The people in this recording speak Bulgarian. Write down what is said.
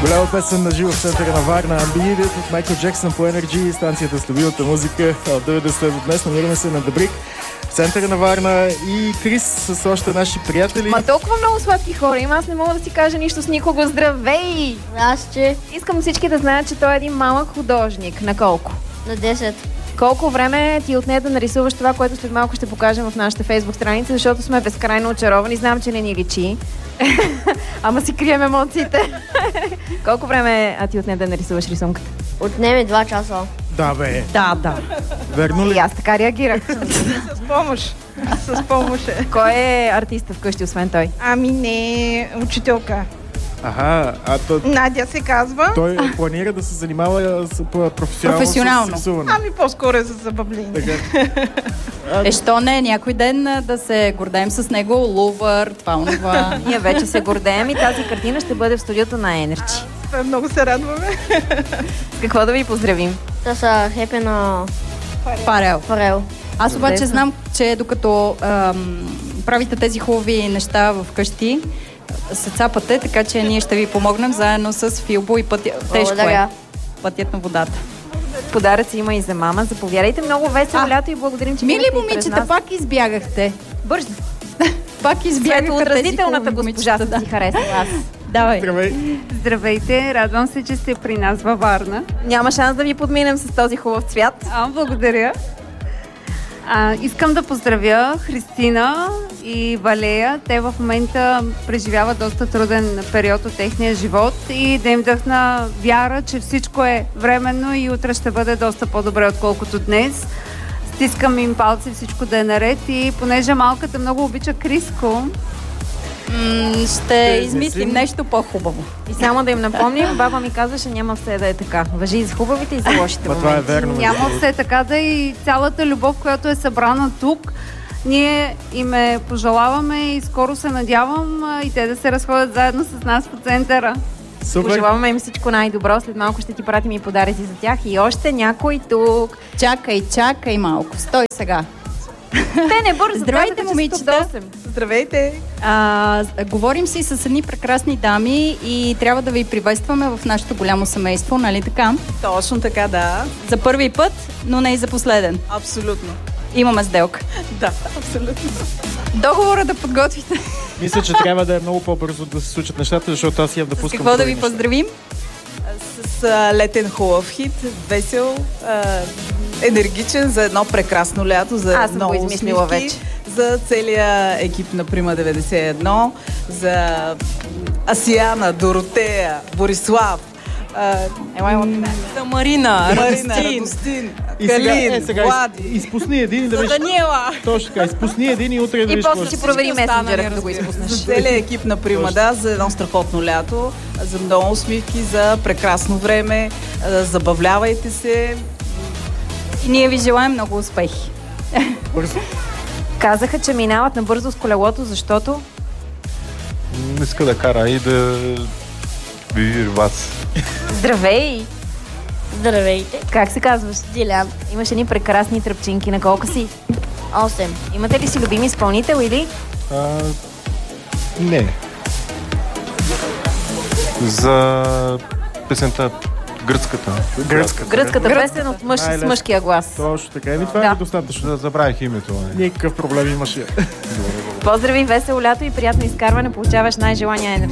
Голяма песен на живо в центъра на Варна. Unbeat от Майкъл Джексън по Energy, станцията с любимата музика от 90 до днес. Намираме се на Дъбрик, в центъра на Варна, и Крис с още наши приятели. Ма толкова много сладки хора има, аз не мога да си кажа нищо с никого. Здравей! Искам всички да знаят, че той е един малък художник. На колко? На 10. Колко време ти отне да нарисуваш това, което след малко ще покажем в нашата фейсбук страница, защото сме безкрайно очаровани. Знам, че не ни личи. Ама си крием емоциите. Колко време ти отне да нарисуваш рисунката? Отнеме 2 часа. Да, бе. Да. Верно ли? И аз така реагирах. С помощ. С помощ. Кой е артиста вкъщи, освен той? Ами не, учителка. Аха, Надя се казва. той планира да се занимава професионално с рисуване. Ами по-скоро е за забавление. Що не, някой ден да се гордеем с него, Лувър, това, онова. Ние вече се гордеем и тази картина ще бъде в студиото на Energy. Много се радваме. Какво да ви поздравим? Та са хепи на Фарел. Аз обаче знам, че докато правите тези хубави неща в къщи, се цапате, така че ние ще ви помогнем заедно с Филбо и тежко е. Пътят на водата. Подаръци има и за мама. Заповядайте, много весело лято и благодарим, че мили момичета, пак избягахте. Бързо. Пак избягахте. Светлоотразителната госпожа да си харесва аз. Давай. Здравейте, радвам се, че сте при нас във Варна. Няма шанс да ви подминем с този хубав цвят. Благодаря. Искам да поздравя Христина и Валея. Те в момента преживяват доста труден период от техния живот и да им вдъхна вяра, че всичко е временно и утре ще бъде доста по-добре, отколкото днес. Стискам им палци всичко да е наред и понеже малката много обича Криско, ще измислим нещо по-хубаво. И само да им напомним, баба ми казваше, няма все да е така. Важи и за хубавите, и за лошите моменти. Това е верно. Няма все така да и цялата любов, която е събрана тук, ние им пожелаваме и скоро се надявам и те да се разходят заедно с нас по центъра. Супер. Пожелаваме им всичко най-добро. След малко ще ти пратим и подаръци за тях. И още някой тук. Чакай малко. Стой сега. Те не бързо. Здравейте, момичета. Здравейте. Говорим си с едни прекрасни дами и трябва да ви приветстваме в нашето голямо семейство, нали така? Точно така, да. За първи път, но не и за последен. Абсолютно. Имаме сделка. Да, абсолютно. Договора да подготвите. Мисля, че трябва да е много по-бързо да се случат нещата, защото аз имам да пускам. Какво да ви поздравим? С летен хубав хит, весел, енергичен за едно прекрасно лято, за много усмивки, за целия екип на Прима 91, за Асияна, Доротея, Борислав, за Марина, Радостин, Калин, Влади. Изпусни един и да за Даниела. Точно така, изпусни един и утре да и после ще провери месенджера, да го изпуснеш. За целия екип на Прима, да, за едно страхотно лято, за много усмивки, за прекрасно време, забавлявайте се. И ние ви желаем много успехи. Бързо. Казаха, че минават набързо с колелото, защото... Не иска да кара и да види вас. Здравей! Здравейте. Как се казваш? Дилян. Имаш едни прекрасни тръпчинки. На колко си? 8. Имате ли си любими изпълнител или? Не. За песента Гръцката песен от мъж с мъжкия глас. Точно така. Това е достатъчно. Да забравих името. Никакъв проблем имаше. Поздрави, весело лято и приятно изкарване. Получаваш най-желания Energy.